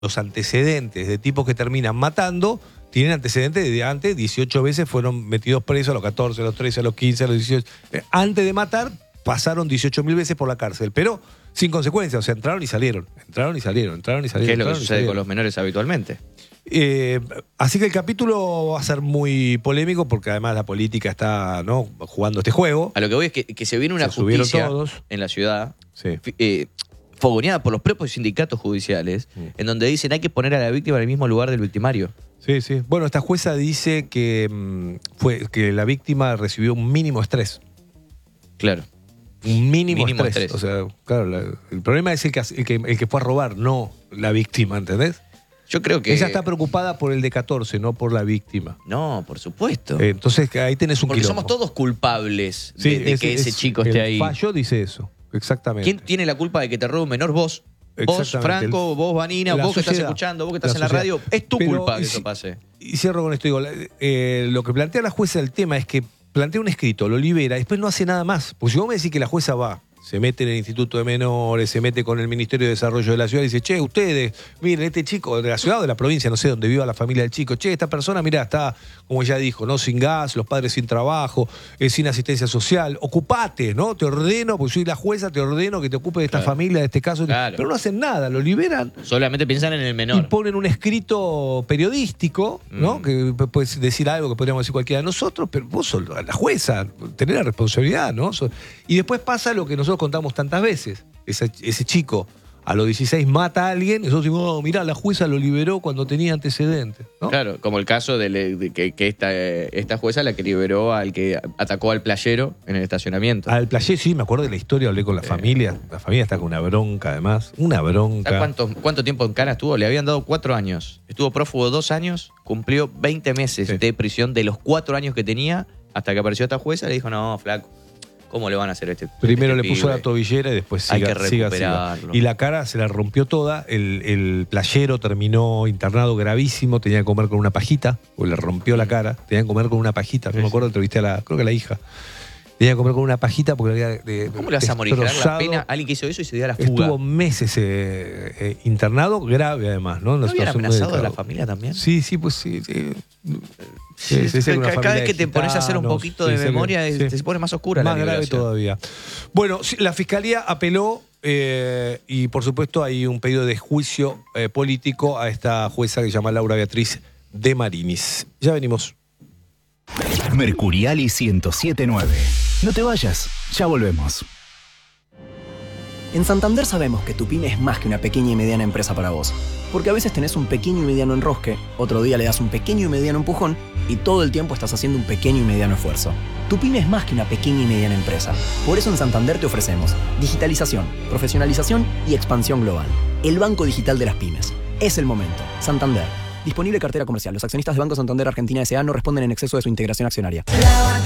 los antecedentes de tipos que terminan matando tienen antecedentes de antes, 18 veces fueron metidos presos, a los 14, a los 13, a los 15, a los 18. Antes de matar, pasaron 18.000 veces por la cárcel, pero sin consecuencias, o sea, entraron y salieron, entraron y salieron, entraron y salieron. ¿Qué es lo que sucede con los menores habitualmente? Así que el capítulo va a ser muy polémico porque además la política está, ¿no?, jugando este juego. A lo que voy es que se viene una justicia en la ciudad, fogoneada por los propios sindicatos judiciales, en donde dicen hay que poner a la víctima en el mismo lugar del victimario. Sí, sí. Bueno, esta jueza dice que, que la víctima recibió un mínimo estrés. Claro. Un mínimo estrés. O sea, claro, el problema es el que fue a robar, no la víctima, ¿entendés? Yo creo que... Ella está preocupada por el de 14, no por la víctima. No, por supuesto. Entonces ahí tenés un Porque quilombo. Somos todos culpables de que ese chico esté ahí. El fallo dice eso, exactamente. ¿Quién tiene la culpa de que te robe un menor? Vos. Vos, Franco, vos, Vanina, vos que estás escuchando, vos que estás en la radio. Es tu culpa que eso pase. Y cierro con esto. Digo, lo que plantea la jueza del tema es que plantea un escrito, lo libera, después no hace nada más. Porque si vos me decís que la jueza va, se mete en el Instituto de Menores, se mete con el Ministerio de Desarrollo de la ciudad y dice, che, ustedes, miren, este chico de la ciudad o de la provincia, no sé dónde viva la familia del chico, che, esta persona, mirá, está, como ella dijo, ¿no?, sin gas, los padres sin trabajo, sin asistencia social, ocupate, ¿no? Te ordeno, porque soy la jueza, te ordeno que te ocupes de esta familia, de este caso. Claro. Pero no hacen nada, lo liberan. Solamente piensan en el menor. Y ponen un escrito periodístico, ¿no? Que puedes decir algo que podríamos decir cualquiera de nosotros, pero vos sos la jueza, tenés la responsabilidad, ¿no? Y después pasa lo que nosotros contamos tantas veces. Ese chico a los 16 mata a alguien y nosotros decimos, oh, mirá, la jueza lo liberó cuando tenía antecedentes, ¿no? Claro, como el caso de que esta jueza la que liberó al que atacó al playero en el estacionamiento. Al playero, sí, me acuerdo de la historia, hablé con la familia. La familia está con una bronca, además. Una bronca. ¿Cuánto tiempo en cana estuvo? Le habían dado 4 años. Estuvo prófugo 2 años, cumplió 20 meses de prisión de los 4 años que tenía, hasta que apareció esta jueza y le dijo, no, flaco, ¿cómo le van a hacer a este? Primero le puso la tobillera y después hay que recuperarlo. Y la cara se la rompió toda. El playero terminó internado gravísimo. Tenía que comer con una pajita, porque le rompió la cara. Tenía que comer con una pajita. No me acuerdo, entrevisté creo que a la hija. Tenía que comer con una pajita porque había ¿Cómo le vas a morigerar la pena a alguien que hizo eso y se dio a la fuga? Estuvo meses internado, grave además, ¿no? ¿No habían amenazado a la familia también? Sí, pues sí. Cada vez que te pones a hacer un poquito de memoria, se pone más oscura la liberación. Más grave todavía. Bueno, la Fiscalía apeló y por supuesto hay un pedido de juicio político a esta jueza que se llama Laura Beatriz de Marinis. Ya venimos. Mercuriali 107.9. No te vayas, ya volvemos. En Santander sabemos que tu pyme es más que una pequeña y mediana empresa para vos. Porque a veces tenés un pequeño y mediano enrosque, otro día le das un pequeño y mediano empujón y todo el tiempo estás haciendo un pequeño y mediano esfuerzo. Tu pyme es más que una pequeña y mediana empresa. Por eso en Santander te ofrecemos digitalización, profesionalización y expansión global. El banco digital de las pymes. Es el momento. Santander. Disponible cartera comercial. Los accionistas de Banco Santander Argentina S.A. no responden en exceso de su integración accionaria.